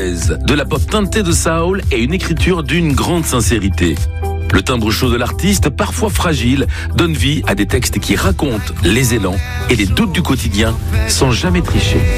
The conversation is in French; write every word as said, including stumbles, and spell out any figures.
jazz, de la pop teintée de soul et une écriture d'une grande sincérité. Le timbre chaud de l'artiste, parfois fragile, donne vie à des textes qui racontent les élans et les doutes du quotidien sans jamais tricher.